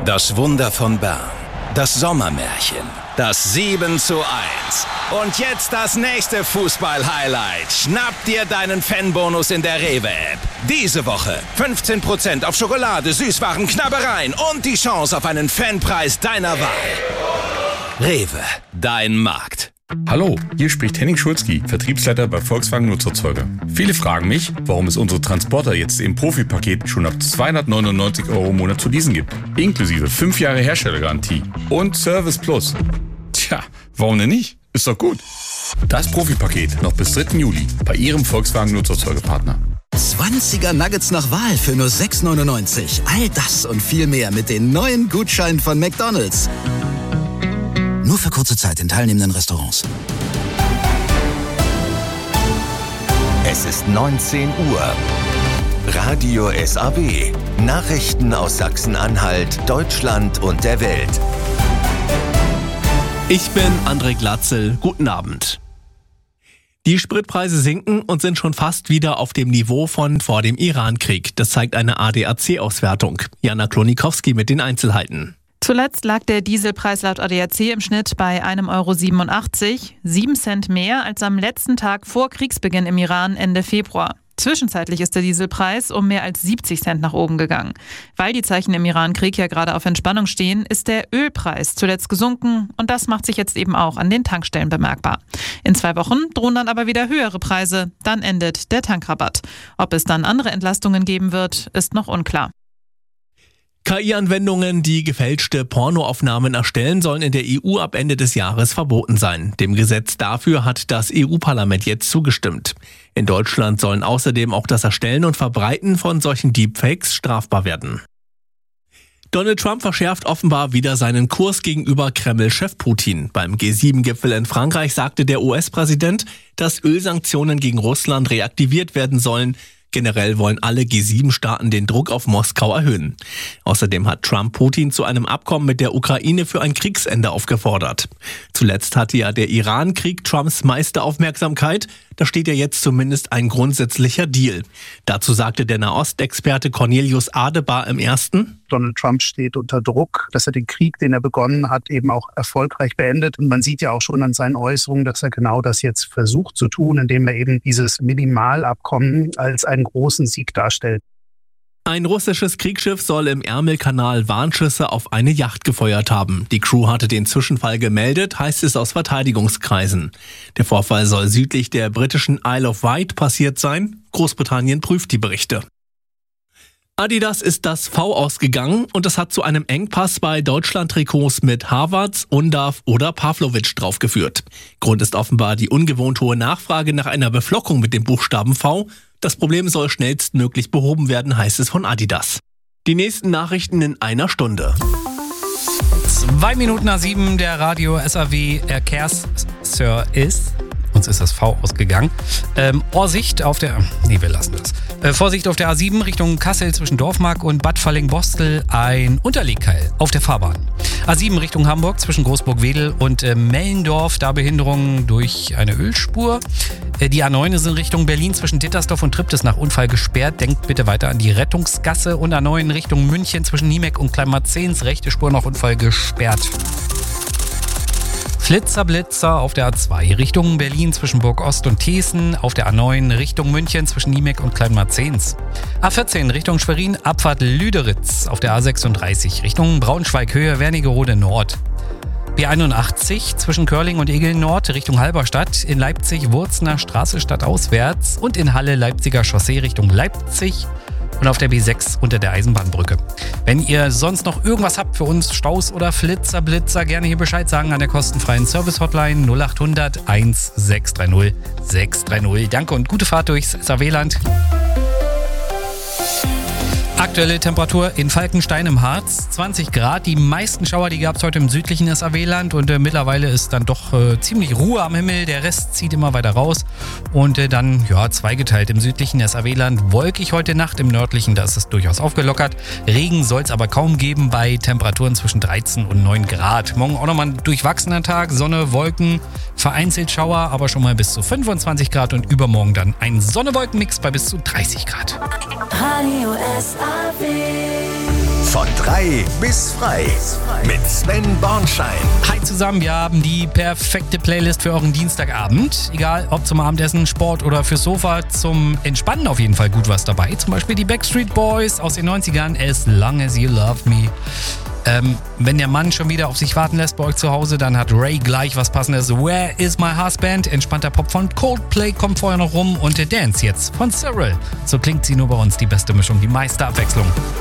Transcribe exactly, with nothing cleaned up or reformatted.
Das Wunder von Bern. Das Sommermärchen. Das sieben zu eins. Und jetzt das nächste Fußball-Highlight. Schnapp dir deinen Fanbonus in der Rewe-App. Diese Woche fünfzehn Prozent auf Schokolade, Süßwaren, Knabbereien und die Chance auf einen Fanpreis deiner Wahl. Rewe, dein Markt. Hallo, hier spricht Henning Schulzki, Vertriebsleiter bei Volkswagen Nutzerzeuger. Viele fragen mich, warum es unsere Transporter jetzt im Profi-Paket schon ab zweihundertneunundneunzig Euro im Monat zu leasen gibt. Inklusive fünf Jahre Herstellergarantie und Service Plus. Tja, warum denn nicht? Ist doch gut. Das Profi-Paket noch bis dritten Juli bei Ihrem Volkswagen Nutzerzeugerpartner. zwanziger Nuggets nach Wahl für nur sechs neunundneunzig. All das und viel mehr mit den neuen Gutscheinen von McDonald's. Nur für kurze Zeit in teilnehmenden Restaurants. Es ist neunzehn Uhr. Radio S A W. Nachrichten aus Sachsen-Anhalt, Deutschland und der Welt. Ich bin André Glatzel. Guten Abend. Die Spritpreise sinken und sind schon fast wieder auf dem Niveau von vor dem Iran-Krieg. Das zeigt eine A D A C-Auswertung. Jana Klonikowski mit den Einzelheiten. Zuletzt lag der Dieselpreis laut A D A C im Schnitt bei einem Euro siebenundachtzig, sieben Cent mehr als am letzten Tag vor Kriegsbeginn im Iran Ende Februar. Zwischenzeitlich ist der Dieselpreis um mehr als siebzig Cent nach oben gegangen. Weil die Zeichen im Iran-Krieg ja gerade auf Entspannung stehen, ist der Ölpreis zuletzt gesunken und das macht sich jetzt eben auch an den Tankstellen bemerkbar. In zwei Wochen drohen dann aber wieder höhere Preise, dann endet der Tankrabatt. Ob es dann andere Entlastungen geben wird, ist noch unklar. K I-Anwendungen, die gefälschte Pornoaufnahmen erstellen, sollen in der E U ab Ende des Jahres verboten sein. Dem Gesetz dafür hat das E U-Parlament jetzt zugestimmt. In Deutschland sollen außerdem auch das Erstellen und Verbreiten von solchen Deepfakes strafbar werden. Donald Trump verschärft offenbar wieder seinen Kurs gegenüber Kreml-Chef Putin. Beim G sieben Gipfel in Frankreich sagte der U S-Präsident, dass Ölsanktionen gegen Russland reaktiviert werden sollen. Generell wollen alle G sieben Staaten den Druck auf Moskau erhöhen. Außerdem hat Trump Putin zu einem Abkommen mit der Ukraine für ein Kriegsende aufgefordert. Zuletzt hatte ja der Iran-Krieg Trumps meiste Aufmerksamkeit. Da steht ja jetzt zumindest ein grundsätzlicher Deal. Dazu sagte der Nahostexperte Cornelius Adebar im Ersten: Donald Trump steht unter Druck, dass er den Krieg, den er begonnen hat, eben auch erfolgreich beendet. Und man sieht ja auch schon an seinen Äußerungen, dass er genau das jetzt versucht zu tun, indem er eben dieses Minimalabkommen als einen großen Sieg darstellt. Ein russisches Kriegsschiff soll im Ärmelkanal Warnschüsse auf eine Yacht gefeuert haben. Die Crew hatte den Zwischenfall gemeldet, heißt es aus Verteidigungskreisen. Der Vorfall soll südlich der britischen Isle of Wight passiert sein. Großbritannien prüft die Berichte. Adidas ist das V ausgegangen und das hat zu einem Engpass bei Deutschland-Trikots mit Havertz, Undav oder Pavlovic draufgeführt. Grund ist offenbar die ungewohnt hohe Nachfrage nach einer Beflockung mit dem Buchstaben V. Das Problem soll schnellstmöglich behoben werden, heißt es von Adidas. Die nächsten Nachrichten in einer Stunde. Zwei Minuten nach sieben, der Radio S A W Verkehrsservice. Uns ist das V ausgegangen. Ähm, Vorsicht auf der... Nee, wir lassen das. Äh, Vorsicht auf der A sieben Richtung Kassel zwischen Dorfmark und Bad Falling-Bostel. Ein Unterlegkeil auf der Fahrbahn. A sieben Richtung Hamburg zwischen Großburg-Wedel und äh, Mellendorf. Da Behinderung durch eine Ölspur. Äh, die A neun ist in Richtung Berlin zwischen Dittersdorf und Triptis nach Unfall gesperrt. Denkt bitte weiter an die Rettungsgasse. Und A neun Richtung München zwischen Niemeck und Kleinmarzens. Rechte Spur nach Unfall gesperrt. Flitzer, Blitzer auf der A zwei Richtung Berlin zwischen Burg-Ost und Thesen, auf der A neun Richtung München zwischen Niemeck und Kleinmarzens. A vierzehn Richtung Schwerin, Abfahrt Lüderitz, auf der A sechsunddreißig Richtung Braunschweig, Höhe Wernigerode Nord. B einundachtzig zwischen Körling und Egeln Nord Richtung Halberstadt, in Leipzig Wurzner Straße stadtauswärts und in Halle Leipziger Chaussee Richtung Leipzig. Und auf der B sechs unter der Eisenbahnbrücke. Wenn ihr sonst noch irgendwas habt für uns, Staus oder Flitzer, Blitzer, gerne hier Bescheid sagen an der kostenfreien Service-Hotline null acht hundert eins sechs drei null sechs drei null. Danke und gute Fahrt durchs S A W-Land. Aktuelle Temperatur in Falkenstein im Harz, zwanzig Grad. Die meisten Schauer, die gab es heute im südlichen S A W-Land und äh, mittlerweile ist dann doch äh, ziemlich Ruhe am Himmel. Der Rest zieht immer weiter raus und äh, dann ja zweigeteilt im südlichen S A W-Land. Wolkig heute Nacht, im nördlichen, da ist es durchaus aufgelockert. Regen soll es aber kaum geben bei Temperaturen zwischen dreizehn und neun Grad. Morgen auch nochmal ein durchwachsener Tag, Sonne, Wolken, vereinzelt Schauer, aber schon mal bis zu fünfundzwanzig Grad und übermorgen dann ein Sonne-Wolken-Mix bei bis zu dreißig Grad. Radio S A W Von drei bis frei. Mit Sven Bornschein. Hi zusammen, wir haben die perfekte Playlist für euren Dienstagabend. Egal ob zum Abendessen, Sport oder fürs Sofa, zum Entspannen auf jeden Fall gut was dabei. Zum Beispiel die Backstreet Boys aus den neunzigern, As Long As You Love Me. Ähm, wenn der Mann schon wieder auf sich warten lässt bei euch zu Hause, dann hat Ray gleich was Passendes. Where is my husband? Entspannter Pop von Coldplay kommt vorher noch rum und der Dance jetzt von Cyril. So klingt sie nur bei uns, die beste Mischung, die meiste Abwechslung.